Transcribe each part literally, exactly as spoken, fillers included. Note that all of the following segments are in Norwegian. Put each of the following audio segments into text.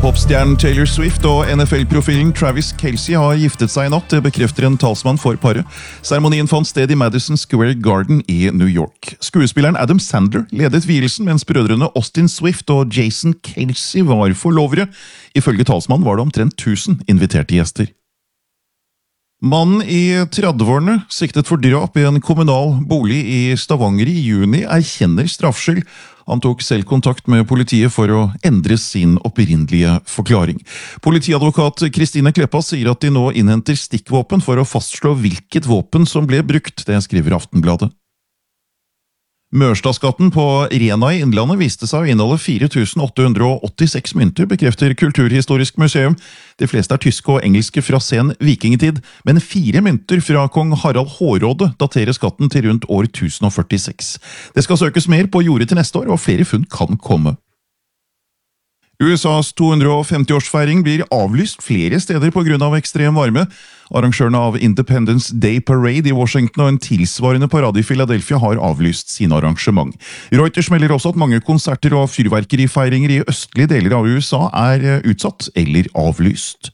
Popstjernen Taylor Swift og N F L-profilen Travis Kelce har giftet seg i natt, det bekrefter en talsmann for paret. Seremonien fant sted i Madison Square Garden i New York. Skuespilleren Adam Sandler ledet vielsen, mens brødrene Austin Swift og Jason Kelce var forlovere. Ifølge talsmann var det omtrent tusen inviterte gjester. Mannen i trettiårene, siktet for drap i en kommunal bolig i Stavanger i juni, erkjenner straffskyld. Han tok selv kontakt med politiet for å endre sin opprinnelige forklaring. Politiadvokat Kristine Kleppa sier at de nå innhenter stikkvåpen for å fastslå hvilket våpen som ble brukt, det skriver Aftenbladet. Mørstadsgaten på Rena i Innlandet viste seg å inneholde fire tusen åtte hundre åttiseks mynter, bekrefter Kulturhistorisk museum. De fleste er tyske og engelske fra sen vikingetid, men fire mynter fra kong Harald Hårråde daterer skatten til rundt år tusen førtiseks. Det skal søkes mer på jordet til neste år, og flere funn kan komme. U S A's to hundre femti-årsfeiring blir avlyst flere steder på grunn av ekstrem varme. Arrangørene av Independence Day Parade i Washington og en tilsvarende parade i Philadelphia har avlyst sine arrangement. Reuters melder også at mange konserter og fyrverkerifeiringer i østlige deler av U S A er utsatt eller avlyst.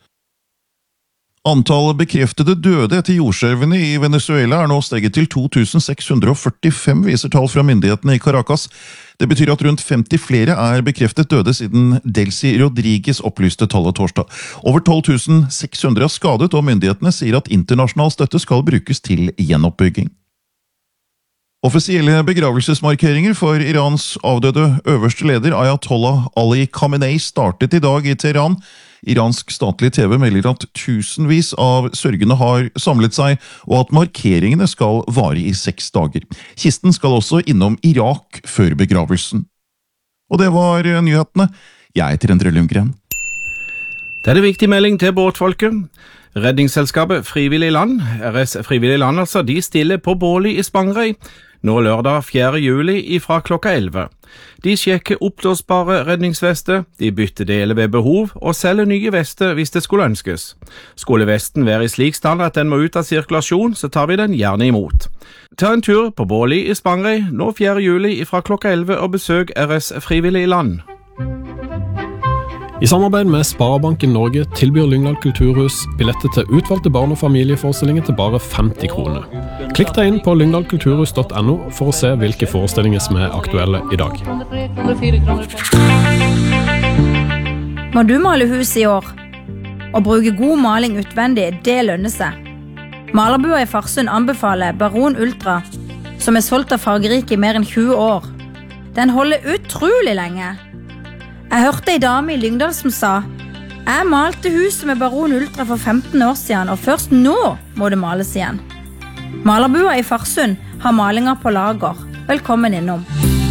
Antallet bekreftede døde etter jordskjelvene i Venezuela er nå steget til to tusen seks hundre førtifem, viser tall fra myndighetene i Caracas. Det betyr at rundt femti flere er bekreftet døde siden Delcy Rodriguez opplyste tallet torsdag. Over tolv tusen seks hundre er skadet, og myndighetene sier at internasjonal støtte skal brukes til gjenoppbygging. Offisielle begravelsesmarkeringer for Irans avdøde øverste leder Ayatollah Ali Khamenei startet i dag i Teheran. Iransk statlig T V melder at tusenvis av sørgende har samlet seg, og at markeringene skal vare i seks dager. Kisten skal også innom Irak før begravelsen. Og det var nyhetene. Jeg heter Endre Lundgren. Det er en viktig melding til båtfolket. Redningsselskapet Frivillig Land, R S Frivillig Land altså, de stiller på Båli i Spangereid, nå lørdag fjerde juli ifra klokka elleve. De sjekker oppblåsbare redningsvester, de bytter deler ved behov og selger nye vester hvis det skulle ønskes. Skulle vesten være i slik stand at den må ut av sirkulasjon, så tar vi den gjerne imot. Ta en tur på Båli i Spangereid, nå fjerde juli ifra klokka elleve og besøk R S Frivillig Land. I samarbeid med Sparebanken Norge tilbyr Lyngdal Kulturhus billetter til utvalgte barn- og familieforestillinger til bare femti kroner. Klikk deg inn på lyngdal kulturhus punktum no for å se hvilke forestillinger som er aktuelle i dag. Må du male hus i år? Og bruke god maling utvendig, det lønner seg. Malerbua i Farsund anbefaler Baron Ultra, som er solgt av fargerike i mer enn tjue år. Den holder utrolig lenge. Jeg hørte en dame i Lyngdal som sa «Jeg malte huset med Baron Ultra for femten år siden, og først nå må det males igjen». Malerbua i Farsund har malinger på lager. Velkommen innom.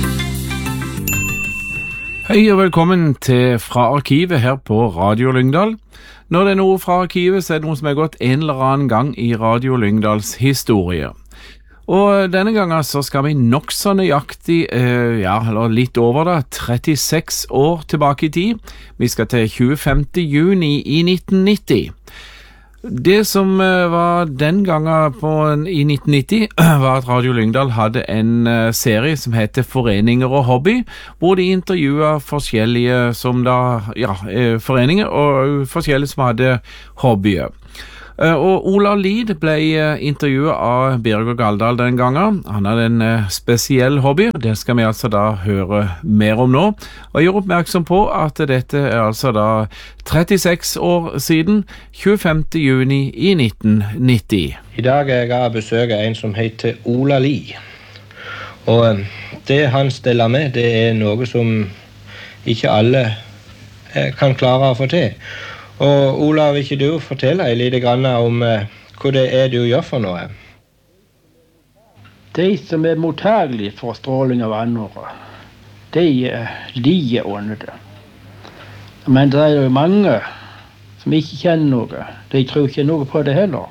Hei og velkommen til Fra Arkivet her på Radio Lyngdal. Når det er noe fra arkivet, så er det noe som er gått en eller annen gang i Radio Lyngdals historie. Og denne gangen så skal vi nok så nøyaktig, eh, ja, eller litt over da, trettiseks år tilbake i tid. Vi skal til tjuefemte juni i nitten nitti. Det som eh, var den gangen på, i nitten nitti var at Radio Lyngdal hadde en eh, serie som heter Foreninger og Hobby, hvor de intervjuet forskjellige som da, ja, eh, foreninger og forskjellige som hadde hobbyer. Og Ola Lid ble intervjuet av Birger Galdal den gangen. Han hadde en spesiell hobby, det skal vi altså da høre mer om nå. Og jeg gjør oppmerksom på at dette er altså da trettiseks år siden, tjuefemte juni i nitten nitti. I dag er jeg av besøk av en som heter Ola Lid. Og det han stiller med, det er noe som ikke alle kan klare å få til. Og Ola, vil ikke du fortelle litt grann om uh, hva det er du gjør for noe? De som er mottagelige for stråling av andre, de uh, lider under det. Men det er jo mange som ikke kjenner noe. De tror ikke noe på det heller.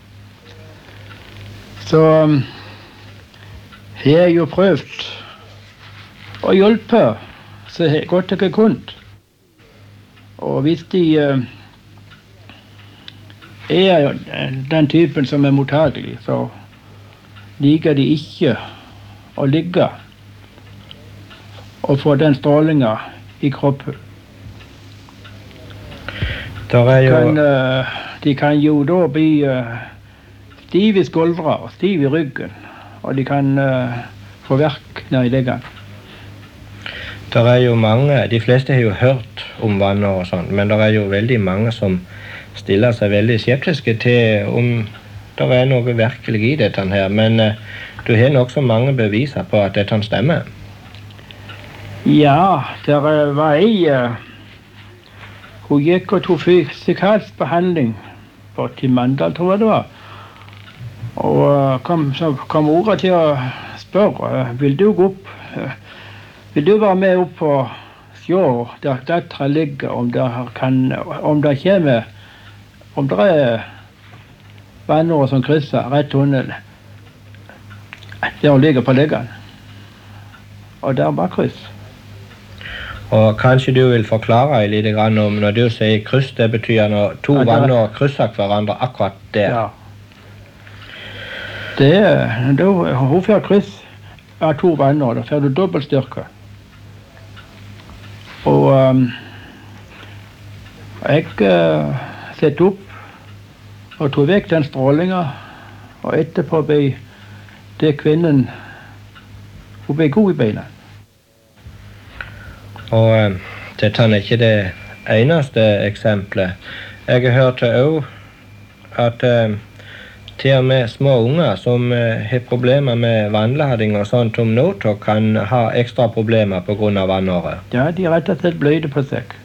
Så um, jeg har jo prøvd å hjelpe så godt jeg kunne. Og hvis de... Uh, er den typen som er mottagelig, så liker de ikke å ligge og få den strålinga i kroppen. Der er jo... kan, uh, de kan jo da bli uh, stive i skuldre og stive i ryggen, og de kan uh, få verk ned i leggene. Der er jo mange, de fleste har jo hørt om vannår og sånt, men der er jo veldig mange som stiller seg veldig skeptiske til om det er noe virkelig i dette her, men uh, du har nok så mange beviser på at dette stemmer. Ja, der var ei, uh, hun gikk og tog fysikalsk behandling på til Mandal, tror jeg det var, og uh, kom, så kom ordet til å spørre, uh, vil du gå opp, uh, vil du være med opp og se der dette ligger, om det kan, om det kommer, om det er vannår som krysser rett under der hun ligger på leggene. Og der var kryss. Og kanskje du vil forklare litt grann om når du sier kryss, det betyr når to Ja, det- vannår krysser hverandre akkurat der. Ja. Det er, da, hun får kryss av to vannår, da får du dobbelt styrke. Og um, jeg uh, setter opp og tog vekk den strålingen, og etterpå ble det kvinnen, hun ble god i beina. Og uh, dette er ikke det eneste eksempelet. Jeg har hørt også at uh, til og med små unger som uh, har problemer med vannlading og sånt om noe, kan ha ekstra problemer på grunn av vannåret. Ja, de rett og slett bløyde på seg.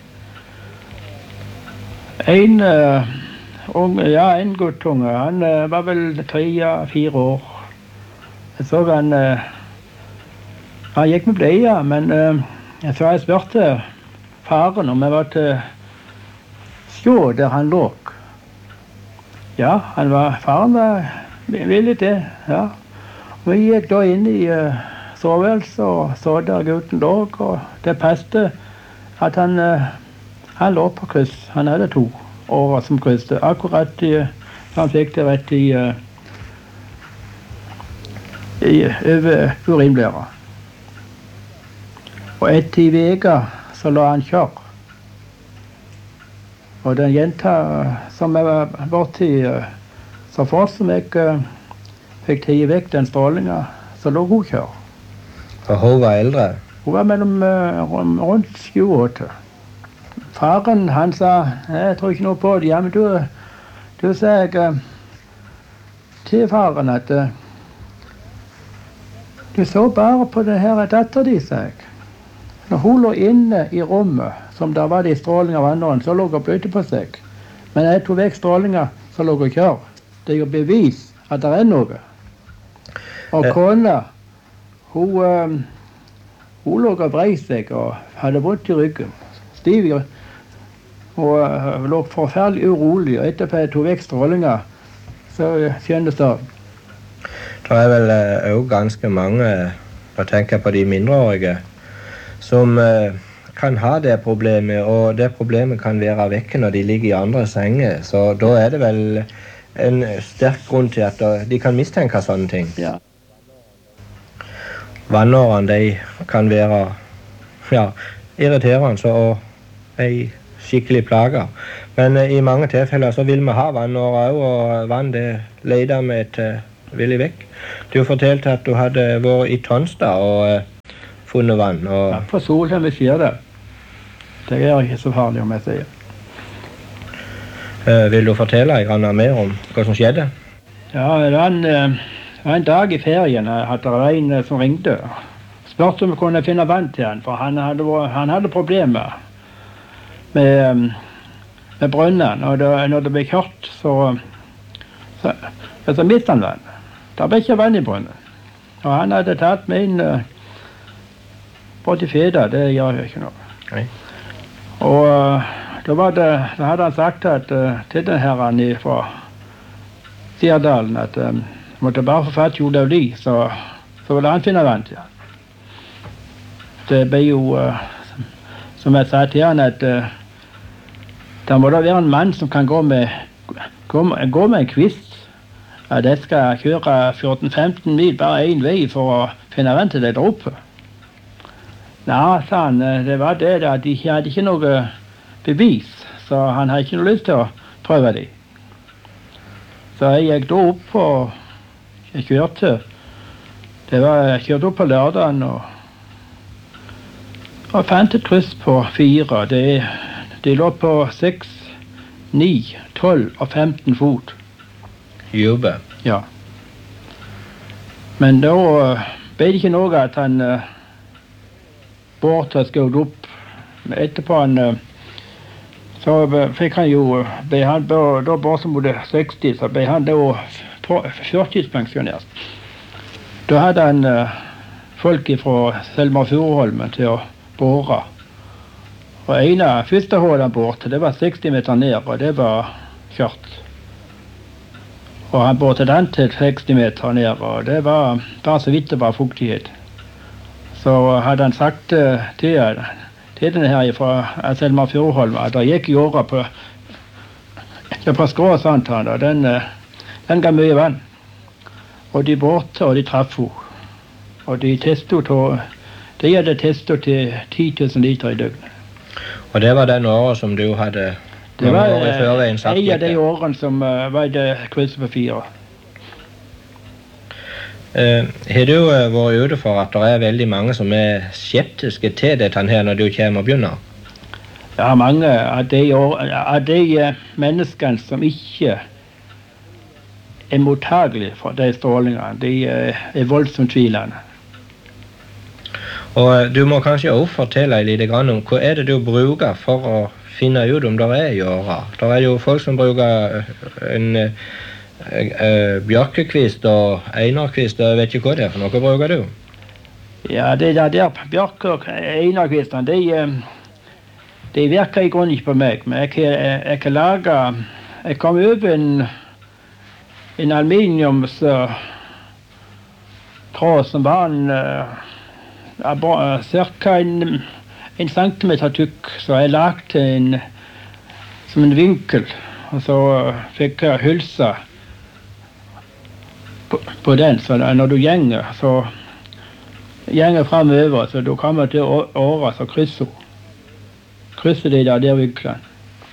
En, uh, unge, ja, en guttunge, han uh, var vel tre, fire år. Jeg så han, uh, han gikk med bleia, men uh, jeg så jeg spurte faren om jeg var til sjå der han lå. Ja, han var, faren var villig til, ja. Vi gikk da inn i uh, soveværelset og så der gutten lå, og det passte at han, uh, han lå på kryss. Han hadde to årer som krysste, akkurat i, han fikk det rett i, uh, i over urinblæra. Og etter i vega så la han kjør. Og den jenta uh, som jeg var borti, uh, så fort som jeg uh, fikk tie vekk den strålinga, så lå hun kjør. For hun var eldre. Hun var mellom uh, rundt sju og åtte. Faren, han sa, jeg tror ikke noe på det, ja, men du, du sa jeg uh, til faren at uh, du så bare på det her datter di, sa jeg. Når hun lå inne i rommet, som der var det i stråling av vannåren, så lå hun og bløyte på seg. Men jeg tog vekk strålinga, så lå hun og kjør. Det er jo bevis at det er noe. Og kona, hun, uh, hun lå og brei seg og hadde vondt i ryggen. Stiv i ryggen. Og uh, lå forferdelig urolig, og etterpå jeg tog vekk strålinga, så uh, kjennes det. Det er vel også uh, ganske mange, jeg tenker på de mindreårige, som uh, kan ha det problemet, og det problemet kan være vekke når de ligger i andre senger, så da er det vel en sterk grunn til at uh, de kan mistenke sånne ting. Ja. Vannårene, de kan være ja, irriterende og ei skikkelig plager. Men uh, i mange tilfeller så vil vi ha vannårer også, og vann det leder vi til uh, villig vekk. Du fortalte at du hadde vært i Tonstad og uh, funnet vann. Og Ja, på Solheim vi sier det. Det er ikke så farlig om jeg sier. uh, vil du fortelle grann mer om hva som skjedde? Ja, det var en, eh, det var en dag i ferien at det var en eh, som ringte. Spurte om vi kunne finne vann til han, for han hadde, vært- han hadde problemer med, eh, med brønnen. Og det, når det ble kjørt, så, så, så mistet han vann. Det ble ikke vann i brønnen. Og han hadde tatt med inn uh, både feda, det gjør jo ikke noe. Nei. Og uh, da, var det, da hadde han sagt at, uh, til den her han fra Sirdalen at um, måtte bare få fatt i Olav Lie, så, så ville han finne vann til han. Det ble jo, uh, som jeg sa til han, at uh, det må da være en mann som kan gå med, gå med, gå med en kvist. At jeg skal kjøre fjorten femten mil bare én vei for å finne vann til det der oppe. Nei, sa han, det var det at de hadde ikke noe bevis så han hadde ikke noe lyst til å prøve de. Så jeg gikk da opp og jeg kjørte. Det var, jeg kjørte opp på lørdagen og, og fant et kryss på fire. Det, de lå på seks, ni, tolv og femten fot. Jube. Ja. Men da uh, ble det ikke noe at han uh, Bård skjøt opp. Etterpå han uh, så fikk han jo ble han, da Bård som bodde seksti, så ble han da førtidspensjonert. Da hadde han uh, folk fra Selma Furuholmen til å bore. Og en av første hullet han borte, det var seksti meter ned, og det var kjørt. Og han borte den til seksti meter ned, og det var bare så vidt det var fuktighet. Så hadde han sagt uh, til, til denne her fra Selma Furuholm at det gikk i året på, på skrå, sant han, og den, uh, den ga mye vann. Og de borte, og de traff henne. Og de testet, de hadde testet til ti tusen liter i døgnet. Og det var den året som du hadde det var år i førveien sagt en av de årene som uh, var det krysset på fire. Uh, har du uh, vært ute for at det er veldig mange som er skeptiske til dette her når du kommer og begynner? Ja, mange av de, av de uh, menneskene som ikke er mottagelige for de strålingene, de uh, er voldsomt tvilende. Og du må kanskje også fortelle litt om hva er det du bruker for å finne ut om det er i åra. Det er jo folk som bruker en uh, uh, bjørkekvist og einarkvist, og jeg vet ikke hva det er for noe. Hva bruker du? Ja, det der, der bjørke- og einarkvistene, de, de virker i grunnen ikke på meg, men jeg, jeg, jeg kan lage, jeg kom over en, en aluminiums uh, tråd som var en uh, cirka en en centimeter tykk, så jeg lagde en som en vinkel, og så fikk jeg hylse på, på den, så når du gjenger, så gjenger fremover, så du kommer til året, så krysser krysser de der, der vinklene.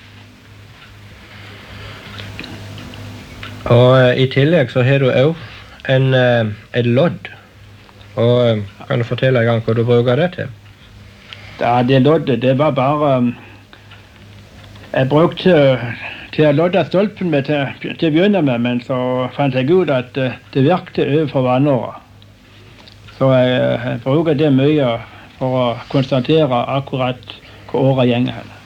Og uh, i tillegg så har du også en, uh, et lodd, og uh, kan du fortelle en gang hva du bruker det til? Ja, det loddet, det var bare jeg brukte til å lodde stolpen med til, til å begynne med, men så fant jeg ut at det virkte overfor vannåret. Så jeg, jeg bruker det mye for å konstatere akkurat hvor året gjenger hen.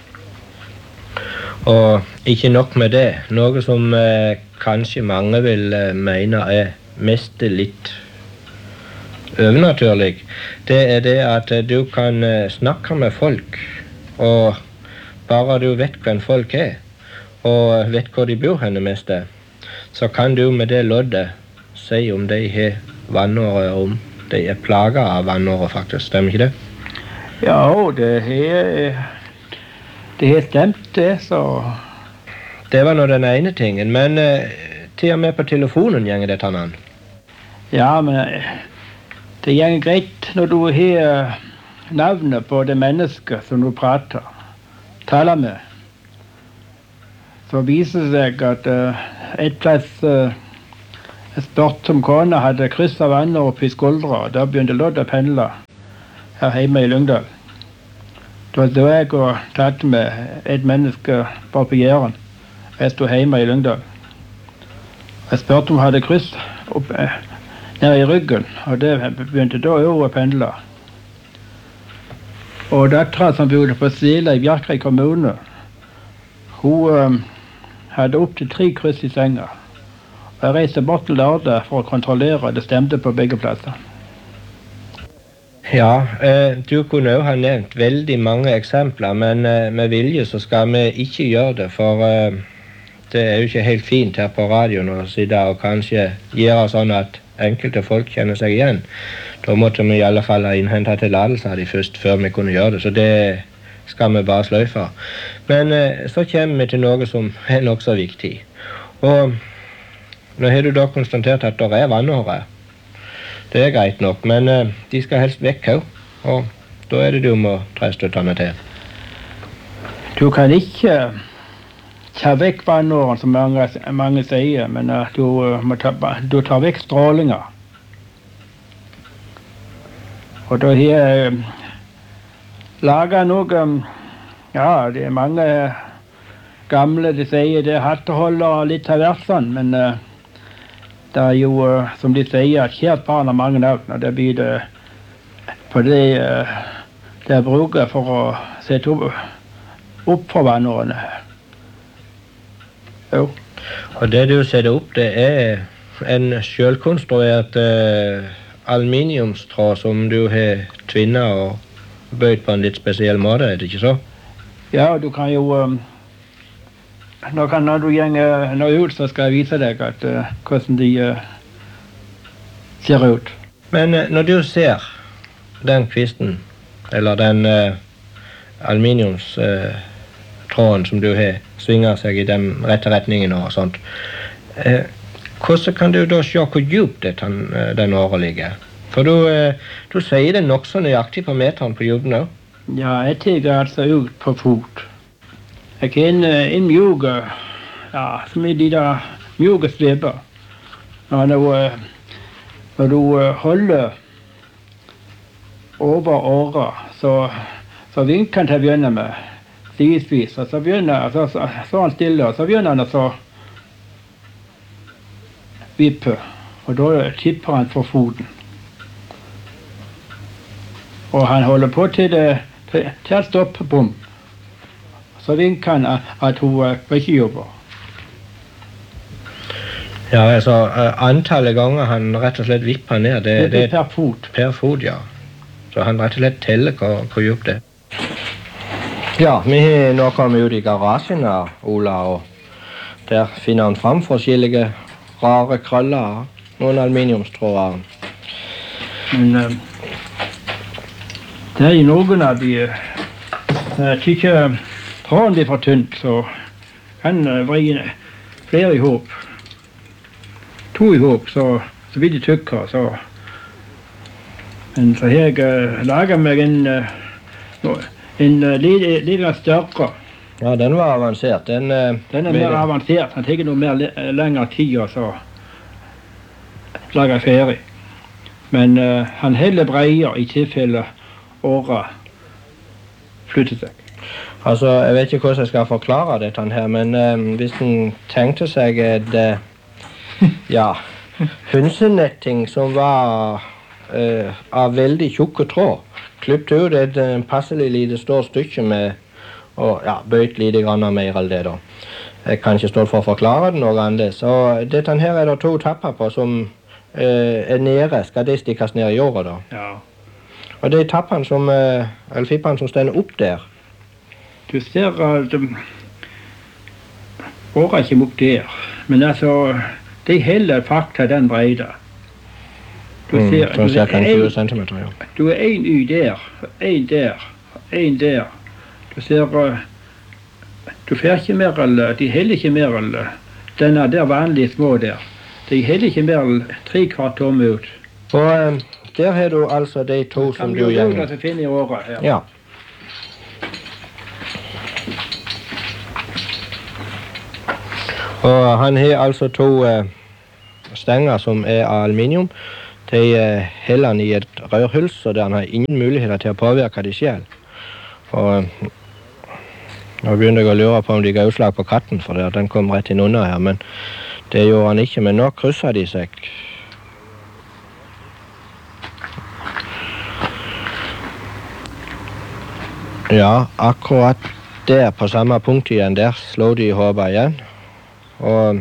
Og ikke nok med det, noe som eh, kanskje mange vil eh, mene er mest litt overnaturlig, det er det at du kan snakke med folk, og bare du vet hvem folk er, og vet hvor de bor henne mest, så kan du med det loddet si om de har vannåre, om de er plaget av vannåre faktisk, stemmer ikke det? Ja, det har det har stemt det, så... Det var nå den ene tingen, men til og med på telefonen gjenger det tannan. Ja, men... Det går greit når du har navnet på det mennesket som du prater, taler med. Så viser det seg at uh, et plass uh, jeg spurte om kona hadde krysset vannet opp i skuldra, og da begynte loddet å pendle her hjemme i Lyngdal. Da stod jeg og talte med et menneske bare på Jæren. Jeg stod hjemme i Lyngdal. Jeg spurte om hun hadde krysset opp uh, nede i ryggen, og det begynte da å pendle. Og datteren som bodde på Sila i Bjerkreim kommune, hun um, hadde opp til tre kryss i senga. Og jeg reiste bort til lørdag for å kontrollere det stemte på begge plasser. Ja, eh, du kunne jo ha nevnt veldig mange eksempler, men eh, med vilje så skal vi ikke gjøre det, for eh, det er jo ikke helt fint her på radioen å sitte og kanskje gjøre sånn at enkelte folk kjenner seg igjen. Da måtte vi i alle fall ha innhentet tilladelse av de først, før vi kunne gjøre det, så det skal vi bare sløyfe. Men eh, så kommer vi til noe som er nok så viktig. Og nå har du da konstatert at det er vannåre. Det er greit nok, men eh, de skal helst vekk også, og da er det du må tre støttene til. Du kan ikke ta vekk vannåren, som mange, mange sier, men uh, du, uh, må ta, du tar vekk strålinger. Og da har jeg uh, laget noe, um, ja, det er mange gamle, de sier det er hatteholder litt av hvert sånn, men uh, det er jo, uh, som de sier, at kjært barn har mange navn, og det blir det på det uh, det jeg bruker for å sette opp, opp for vannårene. Jo. Og det du setter opp, det er en selvkonstruert uh, aluminiumstråd som du har tvinnet og bøyd på en litt spesiell måte, er det ikke så? Ja, du kan jo... Um, Når, kan, når du gjenger nå ut, så skal jeg vise deg at, uh, hvordan de uh, ser ut. Men uh, når du ser den kvisten, eller den uh, aluminiumstråden uh, som du har, svinger seg i den rette retningen og sånt, uh, hvordan kan du da se hvor djupt det, den, uh, den året ligger? For du, uh, du sier det nok så nøyaktig på meteren på jorden nå. Ja, jeg tigger altså ut på fot. Jeg kan en mjuke, ja, som er de der mjuke svipper. Når du, når du holder over året, så, så vinker han til å begynne med stisvis, og så begynner så, så, så han stille, og så begynner han å så vippe, og da tipper han for foten. Og han holder på til det, til, til han stopper bom. Så vinker han at hun ikke jobber. Ja, altså, antallet ganger han rett og slett vipper ned, det, det er per fot. Per fot, ja. Så han rett og slett teller hvor, hvor djupt det. Ja, vi har nå kommet ut i garasjen her, Ola, og der finner han fram forskjellige rare krøller, noen aluminiumstråder. Men uh, det er jo noen av de, uh, jeg tykker tråden blir for tynt, så kan uh, vri flere i håp. To i håp, så, så blir de tykkere, så. Men så har jeg uh, laget meg en, uh, en uh, litt, litt større. Ja, den var avansert. Den, uh, den er mer avansert, den tar noe mer lengre tid, og så lager jeg ferdig. Men uh, han heller breier i tilfelle året flytter seg. Altså, jeg vet ikke hvordan jeg skal forklare dette her, men um, hvis en tenkte seg et, uh, ja, hønsenetting som var uh, av veldig tjukke tråd, klippte ut et uh, passelig lite stort stykke med, og ja, bøyt lite grann mer eller det da. Jeg kan ikke stå for å forklare det noe annet. Så dette her er det to tapper på som uh, er nede, skal det stikkes ned i jorda da. Ja. Og det er tappene som, uh, eller fippene som stender opp der. Du ser at um, året ikke opp der, men altså, det er heller fakta den breida. Du mm, ser, du ser tjue centimeter, ja. Du er en y der, en der, en der. Du ser, uh, du fer ikke mer, eller, de heller ikke mer, eller, denne der vanlige små der. De heller ikke mer, eller, tre kvart tomme ut. Og um, der har du altså de to som du gjenger. Kan du jo finne i året her. Ja. Og han har altså to uh, stenger som er av aluminium. De uh, heller han i et rørhull, så der han har ingen muligheter til å påvirke de selv. Og uh, nå begynner jeg å lure på om de ga utslag på katten, for det, den kom rett inn under her, men det gjorde han ikke. Men nå krysser de seg. Ja, akkurat der på samme punkt igjen, der slår de i hodet igjen. Og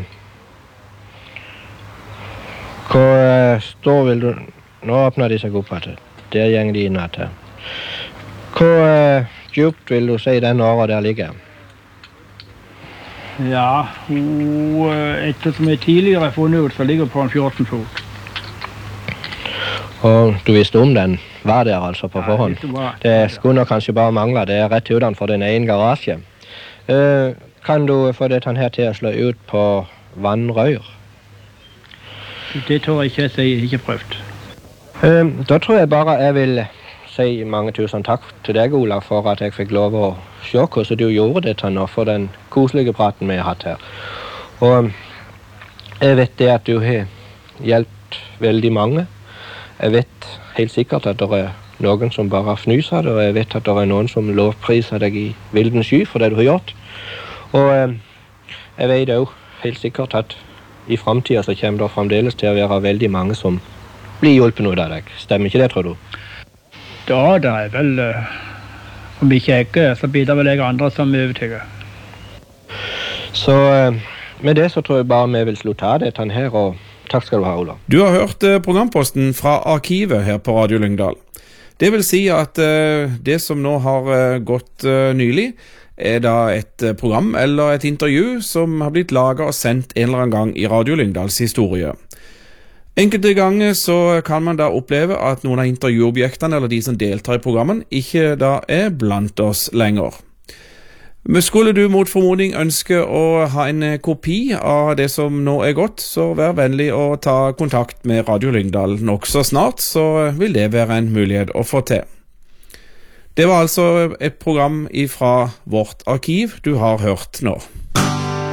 hva står vil du... Nå åpner de seg opp etter. Der gjenger de inn etter. Hva djupt vil du si den året der ligger? Ja, hun, ettersom jeg tidligere har funnet ut, så ligger på en fjorten fot. Og du visste om den var der altså på forhånd? Ja, det, det skulle nok kanskje bare mangle. Det er rett utenfor din egen garasje. Uh, kan du få dette her til å slå ut på vannrør? Det tror jeg ikke jeg sier, ikke prøvd. Uh, da tror jeg bare jeg vil si mange tusen takk til deg, Ola, for at jeg fikk lov å se hvordan du gjorde det til nå, for den koselige praten vi har hatt her. Og jeg vet det at du har hjulpet veldig mange. Jeg vet helt sikkert at det er noen som bare fnyser det, og jeg vet at det er noen som lovpriser deg i vilden sky for det du har gjort. Og eh, jeg vet også helt sikkert at i fremtiden så kommer det fremdeles til å være veldig mange som blir hjulpet ut av deg. Stemmer ikke det, tror du? Ja, det er vel, uh, om ikke jeg, så blir det vel jeg andre som er overtygget. Så uh, med det så tror jeg bare vi vil slutte av dette her, og takk skal du ha, Ola. Du har hørt uh, programposten fra Arkivet her på Radio Lyngdal. Det vil si at uh, det som nå har uh, gått uh, nylig, er da et uh, program eller et intervju som har blitt laget og sendt en eller annen gang i Radio Lyngdals historie. Enkelte ganger så kan man da oppleve at noen av intervjuobjektene eller de som deltar i programmen ikke da er blant oss lenger. Men skulle du mot formodning ønske å ha en kopi av det som nå er gått, så vær vennlig å ta kontakt med Radio Lyngdal nok så snart, så vil det være en mulighet å få til. Det var altså et program fra vårt arkiv du har hørt nå.